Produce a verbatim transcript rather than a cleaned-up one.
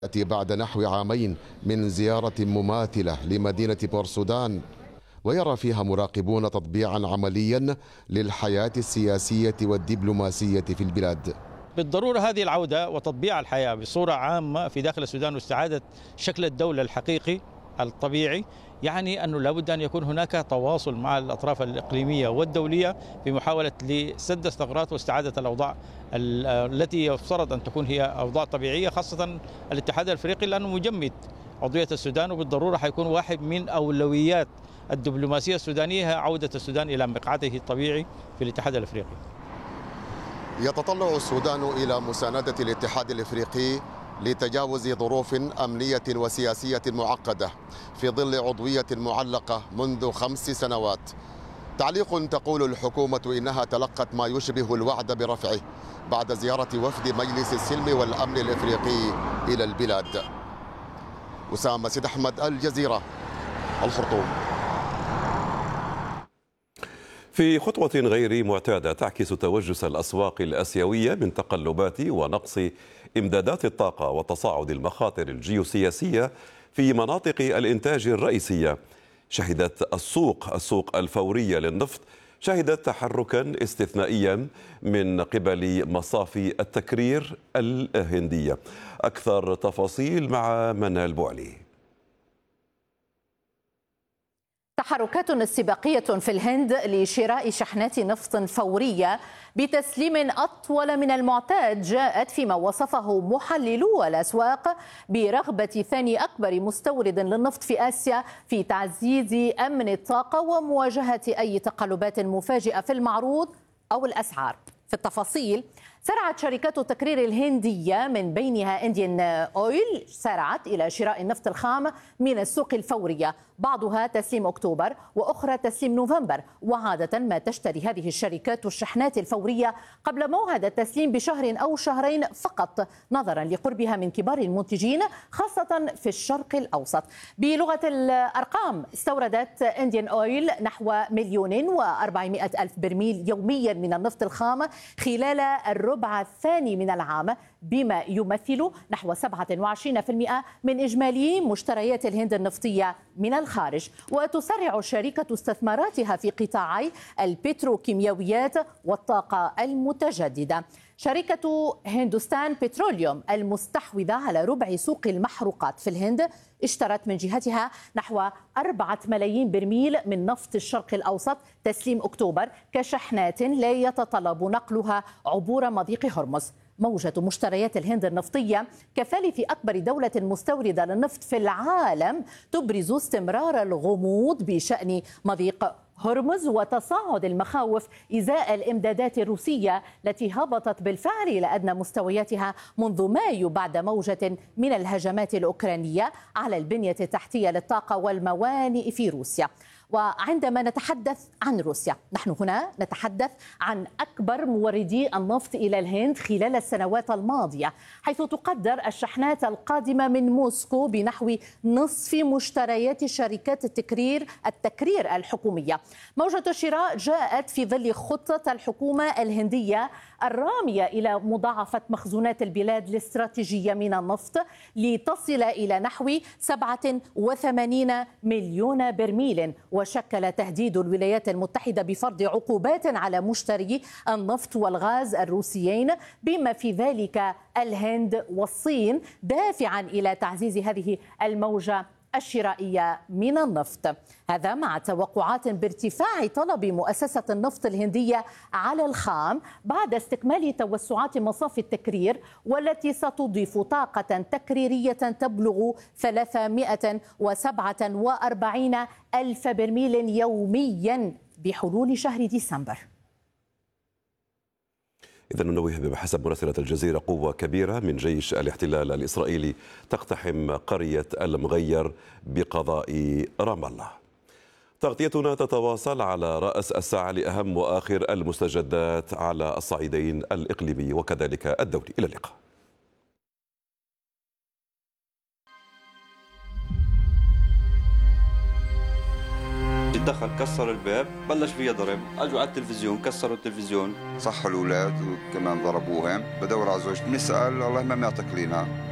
يأتي بعد نحو عامين من زيارة مماثلة لمدينة بورسودان، ويرى فيها مراقبون تطبيعا عمليا للحياة السياسية والدبلوماسية في البلاد. بالضرورة هذه العودة وتطبيع الحياة بصورة عامة في داخل السودان واستعادة شكل الدولة الحقيقي الطبيعي، يعني أنه لابد أن يكون هناك تواصل مع الأطراف الإقليمية والدولية في محاولة لسد الثغرات واستعادة الأوضاع التي يفترض أن تكون هي أوضاع طبيعية، خاصة الاتحاد الأفريقي لأنه مجمد عضوية السودان، وبالضرورة حيكون واحد من أولويات الدبلوماسية السودانية عودة السودان إلى مقعده الطبيعي في الاتحاد الأفريقي. يتطلع السودان إلى مساندة الاتحاد الأفريقي لتجاوز ظروف أمنية وسياسية معقدة في ظل عضوية معلقة منذ خمس سنوات. تعليق تقول الحكومة إنها تلقت ما يشبه الوعد برفعه بعد زيارة وفد مجلس السلم والأمن الأفريقي إلى البلاد. أسامة سيد أحمد، الجزيرة، الخرطوم. في خطوة غير معتادة تعكس توجس الأسواق الآسيوية من تقلبات ونقص إمدادات الطاقة وتصاعد المخاطر الجيوسياسية في مناطق الإنتاج الرئيسية، شهدت السوق السوق الفورية للنفط شهدت تحركا استثنائيا من قبل مصافي التكرير الهندية. أكثر تفاصيل مع منال بوعلي. تحركات استباقية في الهند لشراء شحنات نفط فورية بتسليم أطول من المعتاد جاءت فيما وصفه محللو الأسواق برغبة ثاني أكبر مستورد للنفط في آسيا في تعزيز أمن الطاقة ومواجهة أي تقلبات مفاجئة في المعروض أو الأسعار. في التفاصيل، سارعت شركات التكرير الهندية من بينها إنديان أويل سارعت إلى شراء النفط الخام من السوق الفورية، بعضها تسليم أكتوبر وأخرى تسليم نوفمبر، وعادة ما تشتري هذه الشركات الشحنات الفورية قبل موعد التسليم بشهر أو شهرين فقط نظرا لقربها من كبار المنتجين خاصة في الشرق الأوسط. بلغة الأرقام، استوردت إنديان أويل نحو مليون وأربعمائة ألف برميل يوميا من النفط الخام خلال الربع الثاني من العام، بما يمثل نحو سبعة وعشرين بالمئة من إجمالي مشتريات الهند النفطية من الخارج. وتسرع الشركة استثماراتها في قطاعي البتروكيماويات والطاقة المتجددة. شركة هندوستان بتروليوم المستحوذة على ربع سوق المحروقات في الهند اشترت من جهتها نحو أربعة ملايين برميل من نفط الشرق الأوسط تسليم أكتوبر كشحنات لا يتطلب نقلها عبور مضيق هرمز. موجة مشتريات الهند النفطية كثالث أكبر دولة مستوردة للنفط في العالم تبرز استمرار الغموض بشأن مضيق هرمز وتصاعد المخاوف إزاء الإمدادات الروسية التي هبطت بالفعل إلى أدنى مستوياتها منذ مايو بعد موجة من الهجمات الأوكرانية على البنية التحتية للطاقة والموانئ في روسيا. وعندما نتحدث عن روسيا، نحن هنا نتحدث عن أكبر موردي النفط إلى الهند خلال السنوات الماضية، حيث تقدر الشحنات القادمة من موسكو بنحو نصف مشتريات شركات التكرير التكرير الحكومية. موجة الشراء جاءت في ظل خطة الحكومة الهندية الرامية إلى مضاعفة مخزونات البلاد الاستراتيجية من النفط لتصل إلى نحو سبعة وثمانين مليون برميل. وشكل تهديد الولايات المتحدة بفرض عقوبات على مشتري النفط والغاز الروسيين بما في ذلك الهند والصين دافعا إلى تعزيز هذه الموجة الشرائية من النفط. هذا مع توقعات بارتفاع طلب مؤسسة النفط الهندية على الخام بعد استكمال توسعات مصافي التكرير، والتي ستضيف طاقة تكريرية تبلغ ثلاثمائة وسبعة وأربعين ألف برميل يوميا بحلول شهر ديسمبر. إذا ننوه بحسب مراسلة الجزيرة قوة كبيرة من جيش الاحتلال الإسرائيلي تقتحم قرية المغير بقضاء رام الله. تغطيتنا تتواصل على رأس الساعة لأهم وآخر المستجدات على الصعيدين الإقليمي وكذلك الدولي. إلى اللقاء. دخل كسر الباب بلش فيها ضرب، اجوا على التلفزيون كسروا التلفزيون، صحوا الاولاد وكمان ضربوهم. بدور على زوجتي بنسال والله ما معطيك لينا